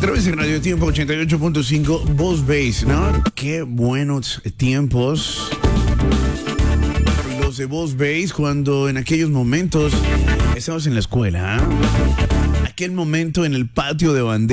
través de Radio Tiempo 88.5 Voz Base, ¿no? Qué buenos tiempos los de Voz Base cuando en aquellos momentos estábamos en la escuela, ¿eh? Aquel momento en el patio de bandera.